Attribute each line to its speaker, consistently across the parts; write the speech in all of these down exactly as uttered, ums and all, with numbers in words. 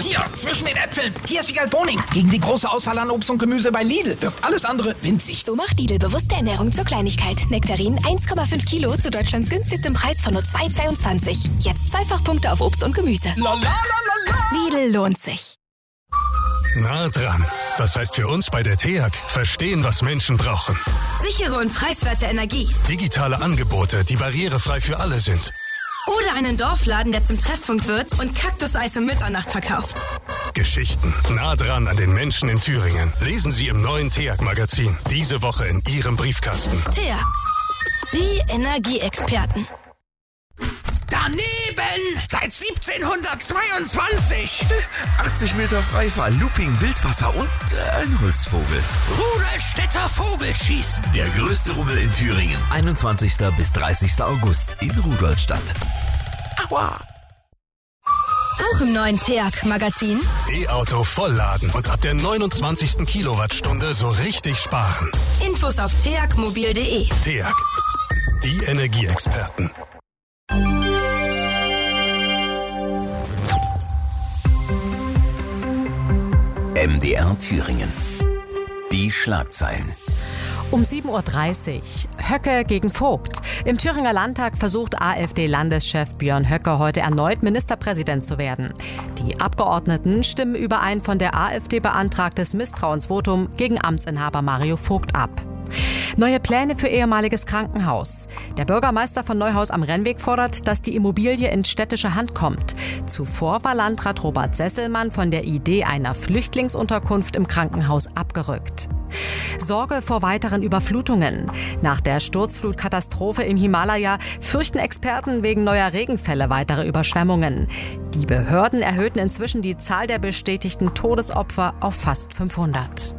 Speaker 1: Oh, hier, zwischen den Äpfeln. Hier ist Wiegald Boning. Gegen die große Auswahl an Obst und Gemüse bei Lidl wirkt alles andere winzig.
Speaker 2: So macht Lidl bewusste Ernährung zur Kleinigkeit. Nektarin eins Komma fünf Kilo zu Deutschlands günstigstem Preis von nur zwei Komma zweiundzwanzig. Jetzt Zweifachpunkte auf Obst und Gemüse.
Speaker 1: La, la, la, la, la.
Speaker 2: Lidl lohnt sich.
Speaker 3: Nah dran. Das heißt für uns bei der T E A G, verstehen, was Menschen brauchen.
Speaker 4: Sichere und preiswerte Energie.
Speaker 3: Digitale Angebote, die barrierefrei für alle sind.
Speaker 4: Oder einen Dorfladen, der zum Treffpunkt wird und Kaktuseis um Mitternacht verkauft.
Speaker 3: Geschichten nah dran an den Menschen in Thüringen. Lesen Sie im neuen T E A G-Magazin. Diese Woche in Ihrem Briefkasten.
Speaker 4: T E A G. Die Energieexperten.
Speaker 1: Daneben! Seit siebzehnhundertzweiundzwanzig!
Speaker 5: achtzig Meter Freifall, Looping, Wildwasser und äh, ein Holzvogel.
Speaker 1: Rudelstädter Vogelschießen!
Speaker 5: Der größte Rummel in Thüringen. einundzwanzigsten bis dreißigsten August in Rudolstadt.
Speaker 1: Aua!
Speaker 4: Auch im neuen T E A G-Magazin.
Speaker 3: E-Auto vollladen und ab der neunundzwanzigsten Kilowattstunde so richtig sparen.
Speaker 4: Infos auf t e a g mobil punkt d e.
Speaker 3: T E A G. Die Energieexperten.
Speaker 6: M D R Thüringen. Die Schlagzeilen.
Speaker 7: Um sieben Uhr dreißig. Höcke gegen Vogt. Im Thüringer Landtag versucht AfD-Landeschef Björn Höcke heute erneut Ministerpräsident zu werden. Die Abgeordneten stimmen über ein von der AfD beantragtes Misstrauensvotum gegen Amtsinhaber Mario Vogt ab. Neue Pläne für ehemaliges Krankenhaus. Der Bürgermeister von Neuhaus am Rennweg fordert, dass die Immobilie in städtische Hand kommt. Zuvor war Landrat Robert Sesselmann von der Idee einer Flüchtlingsunterkunft im Krankenhaus abgerückt. Sorge vor weiteren Überflutungen. Nach der Sturzflutkatastrophe im Himalaya fürchten Experten wegen neuer Regenfälle weitere Überschwemmungen. Die Behörden erhöhten inzwischen die Zahl der bestätigten Todesopfer auf fast fünfhundert.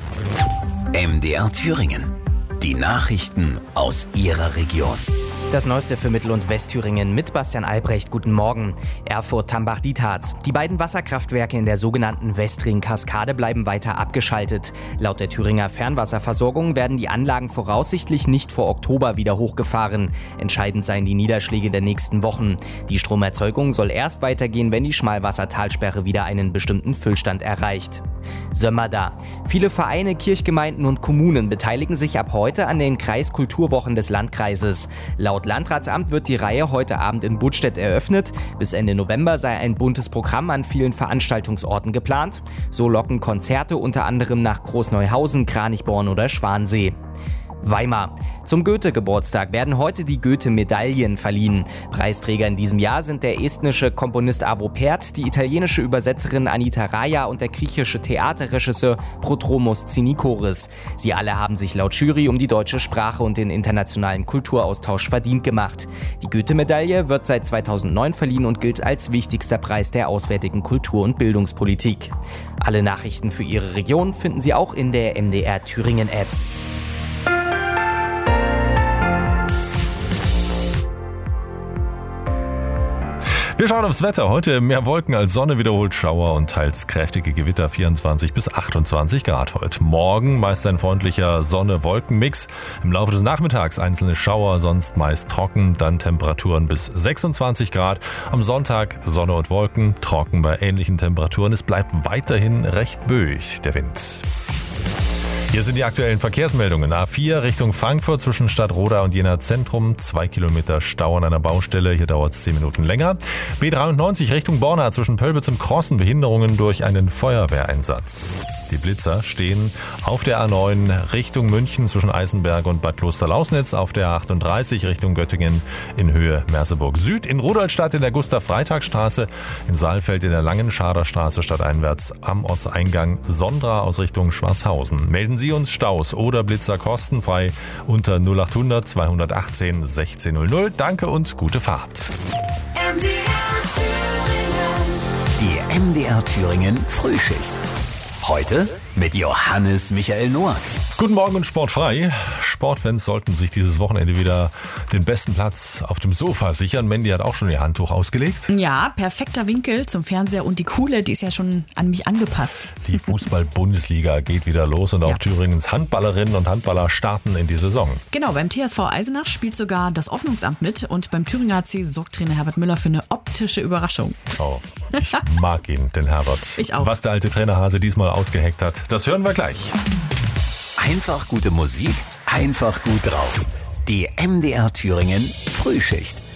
Speaker 6: M D R Thüringen. Die Nachrichten aus Ihrer Region.
Speaker 8: Das Neueste für Mittel- und Westthüringen mit Bastian Albrecht. Guten Morgen. Erfurt-Tambach-Dietharz. Die beiden Wasserkraftwerke in der sogenannten Westring-Kaskade bleiben weiter abgeschaltet. Laut der Thüringer Fernwasserversorgung werden die Anlagen voraussichtlich nicht vor Oktober wieder hochgefahren. Entscheidend seien die Niederschläge der nächsten Wochen. Die Stromerzeugung soll erst weitergehen, wenn die Schmalwassertalsperre wieder einen bestimmten Füllstand erreicht. Sömmerda. Viele Vereine, Kirchgemeinden und Kommunen beteiligen sich ab heute an den Kreiskulturwochen des Landkreises. Laut Landratsamt wird die Reihe heute Abend in Budstedt eröffnet. Bis Ende November sei ein buntes Programm an vielen Veranstaltungsorten geplant. So locken Konzerte unter anderem nach Großneuhausen, Kranichborn oder Schwansee. Weimar. Zum Goethe-Geburtstag werden heute die Goethe-Medaillen verliehen. Preisträger in diesem Jahr sind der estnische Komponist Arvo Pärt, die italienische Übersetzerin Anita Raja und der griechische Theaterregisseur Protromos Tsinikoris. Sie alle haben sich laut Jury um die deutsche Sprache und den internationalen Kulturaustausch verdient gemacht. Die Goethe-Medaille wird seit zweitausendneun verliehen und gilt als wichtigster Preis der auswärtigen Kultur- und Bildungspolitik. Alle Nachrichten für Ihre Region finden Sie auch in der M D R Thüringen-App.
Speaker 9: Wir schauen aufs Wetter. Heute mehr Wolken als Sonne, wiederholt Schauer und teils kräftige Gewitter, vierundzwanzig bis achtundzwanzig Grad heute. Morgen meist ein freundlicher Sonne-Wolken-Mix. Im Laufe des Nachmittags einzelne Schauer, sonst meist trocken, dann Temperaturen bis sechsundzwanzig Grad. Am Sonntag Sonne und Wolken, trocken bei ähnlichen Temperaturen. Es bleibt weiterhin recht böig, der Wind. Hier sind die aktuellen Verkehrsmeldungen. A vier Richtung Frankfurt zwischen Stadtroda und Jena Zentrum. Zwei Kilometer Stau an einer Baustelle. Hier dauert es zehn Minuten länger. B dreiundneunzig Richtung Borna zwischen Pölbitz und Krossen. Behinderungen durch einen Feuerwehreinsatz. Die Blitzer stehen auf der A neun Richtung München zwischen Eisenberg und Bad Klosterlausnitz. Auf der A achtunddreißig Richtung Göttingen in Höhe Merseburg Süd. In Rudolstadt in der Gustav-Freitag-Straße. In Saalfeld in der Langen-Schader Straße stadteinwärts am Ortseingang Sondra aus Richtung Schwarzhausen. Melden Sie uns Staus oder Blitzer kostenfrei unter null achthundert zweihundertachtzehn sechzehn null null. Danke und gute Fahrt.
Speaker 6: M D R Thüringen. Die M D R Thüringen Frühschicht. Heute mit Johannes Michael Noack.
Speaker 9: Guten Morgen und sportfrei. Sportfans sollten sich dieses Wochenende wieder den besten Platz auf dem Sofa sichern. Mandy hat auch schon ihr Handtuch ausgelegt.
Speaker 10: Ja, perfekter Winkel zum Fernseher und die Kuhle, die ist ja schon an mich angepasst.
Speaker 9: Die Fußball-Bundesliga geht wieder los und auch
Speaker 10: Ja.
Speaker 9: Thüringens Handballerinnen und Handballer starten in die Saison.
Speaker 10: Genau, beim T S V Eisenach spielt sogar das Ordnungsamt mit und beim Thüringer H C sorgt Trainer Herbert Müller für eine optische Überraschung.
Speaker 9: Oh, ich mag ihn, den Herbert.
Speaker 10: Ich auch.
Speaker 9: Was der alte Trainerhase diesmal ausgeheckt hat, das hören wir gleich.
Speaker 6: Einfach gute Musik, einfach gut drauf. Die M D R Thüringen Frühschicht.